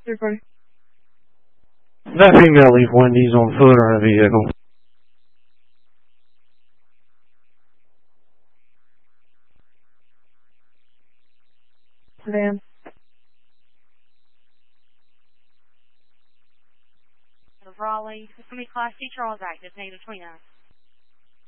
recording. That female leave Wendy's on foot or in a vehicle. Sedan. Raleigh, how many Class C Charles active, negative 29.